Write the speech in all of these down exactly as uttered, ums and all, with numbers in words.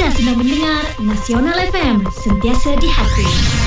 Anda sedang mendengar Nasional F M, sentiasa di hati.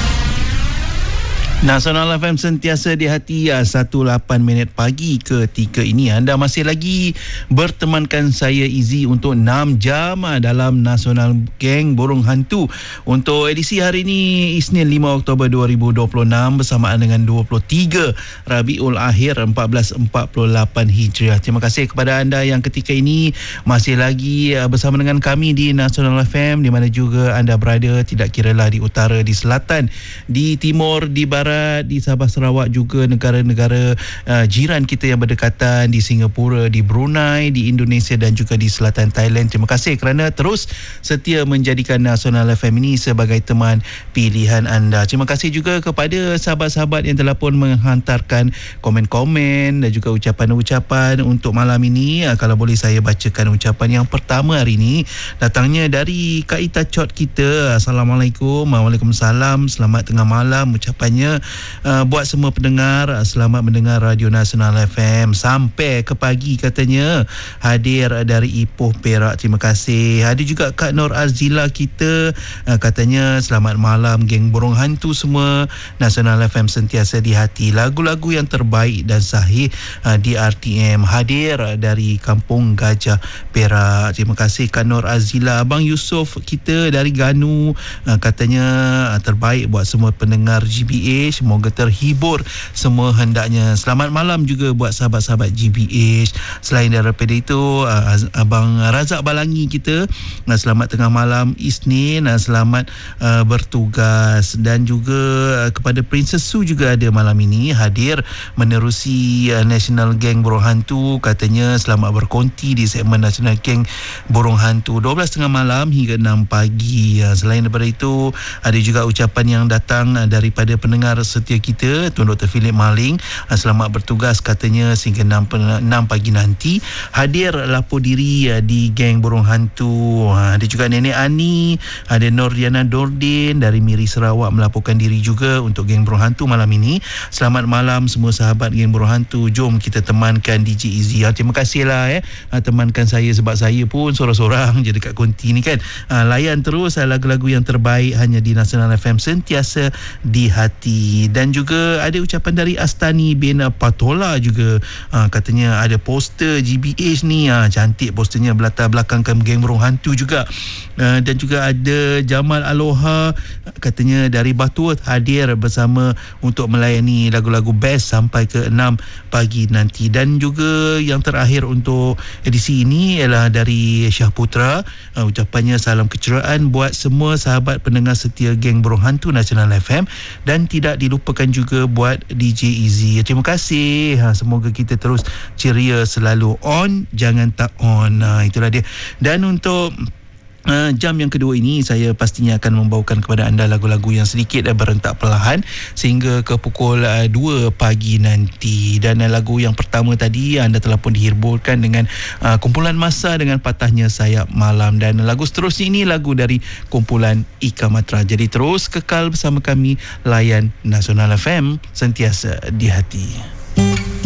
Nasional F M sentiasa di hati, satu lapan minit pagi ketika ini. Anda masih lagi bertemankan saya Izzy untuk enam jam dalam Nasional Geng Burung Hantu. Untuk edisi hari ini, Isnin lima Oktober dua ribu dua puluh enam bersamaan dengan dua puluh tiga Rabiul Akhir empat belas empat puluh lapan Hijriah. Terima kasih kepada anda yang ketika ini masih lagi bersama dengan kami di Nasional F M, di mana juga anda berada, tidak kiralah di utara, di selatan, di timur, di barat, di Sabah Sarawak, juga negara-negara uh, jiran kita yang berdekatan, di Singapura, di Brunei, di Indonesia dan juga di selatan Thailand. Terima kasih kerana terus setia menjadikan Nasional F M ini sebagai teman pilihan anda. Terima kasih juga kepada sahabat-sahabat yang telah pun menghantarkan komen-komen dan juga ucapan-ucapan untuk malam ini. Uh, kalau boleh saya bacakan ucapan yang pertama hari ini, datangnya dari Kak Ita Chot kita. Assalamualaikum. Waalaikumsalam. Selamat tengah malam ucapannya. Uh, buat semua pendengar, uh, selamat mendengar Radio Nasional F M sampai ke pagi katanya. Hadir dari Ipoh, Perak. Terima kasih. Ada juga Kak Nur Azila kita, uh, katanya selamat malam geng burung hantu semua. Nasional F M sentiasa di hati. Lagu-lagu yang terbaik dan sahih uh, di R T M. Hadir dari Kampung Gajah, Perak. Terima kasih Kak Nur Azila. Abang Yusof kita dari Ganu, uh, katanya uh, terbaik buat semua pendengar G B A. Semoga terhibur semua hendaknya. Selamat malam juga buat sahabat-sahabat G B H. Selain daripada itu, Abang Razak Balangi kita, selamat tengah malam Isnin, selamat uh, bertugas. Dan juga uh, kepada Princess Su juga ada malam ini hadir menerusi uh, National Gang Burung Hantu. Katanya selamat berkonti di segmen National Gang Burung Hantu dua belas tiga puluh malam hingga enam pagi. Uh, selain daripada itu, ada juga ucapan yang datang uh, daripada pendengar setia kita, Tuan Doktor Philip Maling. Selamat bertugas katanya sehingga enam pagi nanti. Hadir lapor diri di Geng Burung Hantu. Ada juga Nenek Ani, ada Nordiana Dordin dari Miri Sarawak melaporkan diri juga untuk Geng Burung Hantu malam ini. Selamat malam semua sahabat Geng Burung Hantu. Jom kita temankan D J Izzy. Terima kasihlah eh temankan saya, sebab saya pun sorang-sorang je dekat konti ni kan. Layan terus lagu-lagu yang terbaik hanya di Nasional F M sentiasa di hati. Dan juga ada ucapan dari Astani bin Patola juga, ha, katanya ada poster G B H ni, ha, cantik posternya, berlatar belakangkan Geng Burung Hantu juga. ha, dan juga ada Jamal Aloha, katanya dari Batu hadir bersama untuk melayani lagu-lagu best sampai ke enam pagi nanti. Dan juga yang terakhir untuk edisi ini ialah dari Syah Putra, ha, ucapannya salam keceriaan buat semua sahabat pendengar setia Geng Burung Hantu Nasional F M, dan tidak dilupakan juga buat D J Izzy. Terima kasih. Ha, semoga kita terus ceria, selalu on, jangan tak on. Ha, itulah dia. Dan untuk Uh, jam yang kedua ini, saya pastinya akan membawakan kepada anda lagu-lagu yang sedikit uh, berentak perlahan sehingga ke pukul uh, dua pagi nanti. Dan uh, lagu yang pertama tadi anda telah pun dihiburkan dengan uh, kumpulan masa dengan Patahnya Sayap Malam. Dan lagu seterusnya ini lagu dari kumpulan Ika Matra. Jadi terus kekal bersama kami, layan Nasional F M sentiasa di hati.